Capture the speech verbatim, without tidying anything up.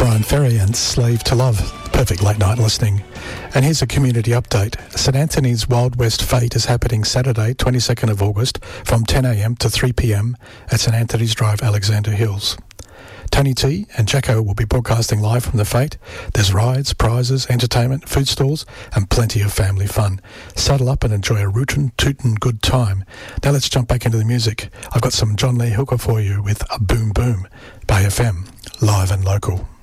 Brian Ferry and Slave to Love. Perfect late night listening. And here's a community update. St Anthony's Wild West Fete is happening Saturday, twenty-second of August, from ten a m to three p m at St Anthony's Drive, Alexander Hills. Tony T and Jacko will be broadcasting live from the fete. There's rides, prizes, entertainment, food stalls and plenty of family fun. Saddle up and enjoy a rootin' tootin' good time. Now let's jump back into the music. I've got some John Lee Hooker for you with A Boom Boom by F M, live and local.